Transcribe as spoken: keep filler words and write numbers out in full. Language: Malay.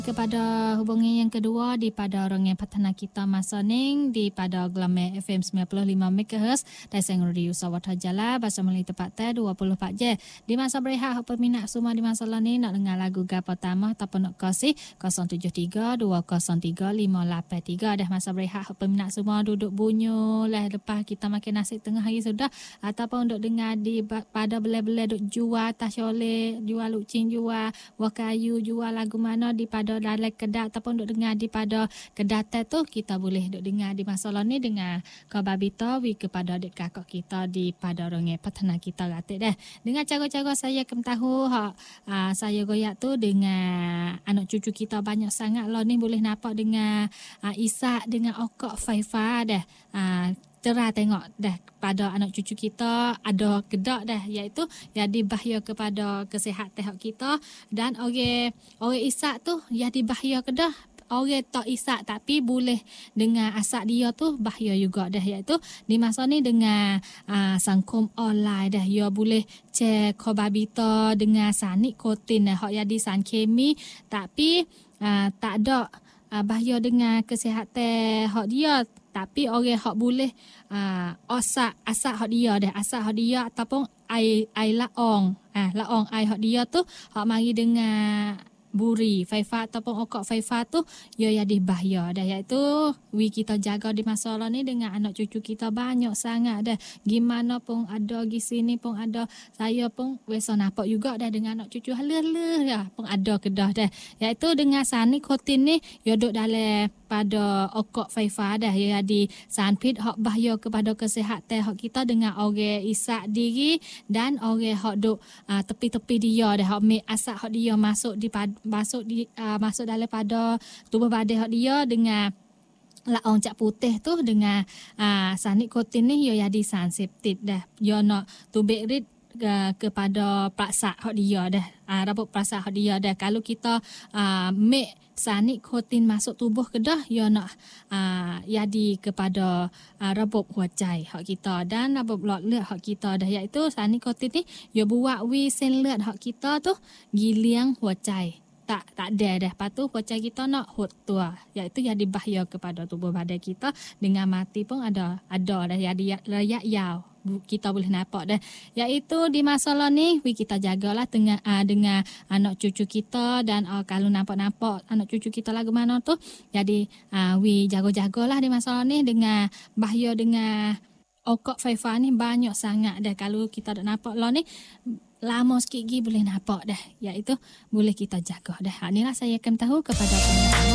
Kepada hubungan yang kedua di pada Rongai Patana kita masa ning di pada Glamour F M sembilan puluh lima megahertz dan Seng Radio Sawat Hajala bahasa Melayu tepat teh dua puluh empat jam. Di masa berehat peminat semua di masa ni nak dengar lagu ga pertama ataupun nak kasih kosong tujuh tiga dua kosong tiga lima lapan tiga dah masa berehat peminat semua duduk bunyo lah lepas kita makan nasi tengah hari sudah ataupun duk dengar di pada belai-belai duk jual tasyole, jual lucing, jual wakayu, jual lagu mana di pada dalam kedai ataupun duk dengar di pada kedai teh tu kita boleh duk dengar di masalah ni dengan khabar berita wi kepada adik kakak kita di pada Rongai Patana kita ratik dah. Dengan cara-cara saya kem tahu hak uh, saya goyak tu dengan anak cucu kita banyak sangat lah ni boleh nampak dengan uh, Isak dengan Okok Faifa dah. Uh, Terah tengok dah pada anak cucu kita ada kedak dah iaitu jadi bahaya kepada kesihatan kita dan orang orang Isak tu jadi bahaya kedah orang tak Isak tapi boleh dengan asak dia tu bahaya juga dah iaitu di masa ni dengan uh, sangkum online dah dia boleh cek khabar berita dengan sanik kotin dah hak jadi san kemi tapi uh, tak ada uh, bahaya dengan kesihatan hak dia tapi orang hak boleh uh, osak asak hak dia dah asak hak dia ataupun air air laong ah laong air hak dia tu hak mari dengan buri Faifa ataupun Okok Faifa tu ia jadi bahaya dah iaitu we kita jaga di masalah ni dengan anak cucu kita banyak sangat dah gimana pun ada di sini pun ada saya pun biasa nampak juga dah dengan anak cucu hala-hala ya pun ada kedah dah iaitu dengan sani kotin ni ia duk dalam pada Okok Faifa dah ia jadi sanpit hak bahaya kepada kesihatan hak kita dengan orang Isak diri dan orang hak duk uh, tepi-tepi dia dah hak make asak hak dia masuk di masuk di uh, masuk dalam pada tubuh badan hak dia dengan laong cap putih tu dengan uh, sanik kotin ni ia jadi sensitif dah dia nak tubik rit uh, kepada praksa hak dia dah uh, rabuk praksa hak dia dah kalau kita uh, make sanik kotin masuk tubuh kedah ia nak uh, jadi kepada uh, rebub huajai hak kita dan rebub lot lut hak kita dah iaitu sanik kotin ni ia buat wi sen lut hak kita tu giliang huajai tak tak ada dah patu huajai kita nak hot tua iaitu jadi bahaya kepada tubuh badan kita dengan mati pun ada ada dah jadi layak yau kita boleh nampak dah iaitu di masalah ni we kita jagalah dengan uh, dengan anak cucu kita dan uh, kalau nampak-nampak anak cucu kita lagu mana tu jadi uh, we jaga-jagalah di masalah ni dengan bahaya dengan Okok Faifa ni banyak sangat dah kalau kita dah nampak lah ni lama sikit lagi boleh nampak dah iaitu boleh kita jaga dah inilah saya akan tahu kepada